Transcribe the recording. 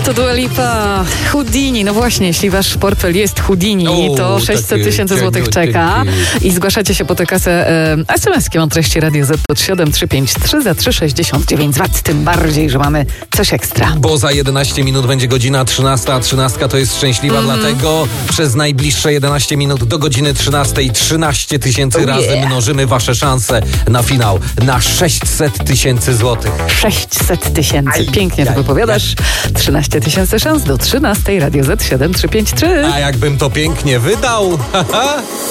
To Dua Lipa, Houdini. No właśnie, jeśli wasz portfel jest Houdini, to 600 tysięcy złotych czeka i zgłaszacie się po tę kasę SMS-kiem o treści Radio Z pod 7353 za 3,69 zł. Tym bardziej, że mamy coś ekstra. Bo za 11 minut będzie godzina 13, a 13 to jest szczęśliwa, dlatego przez najbliższe 11 minut do godziny 13 13 tysięcy razy mnożymy wasze szanse na finał na 600 tysięcy złotych. 600 tysięcy. Pięknie to wypowiadasz. 13 tysięcy szans do 13. Radio Z 7353. A jakbym to pięknie wydał?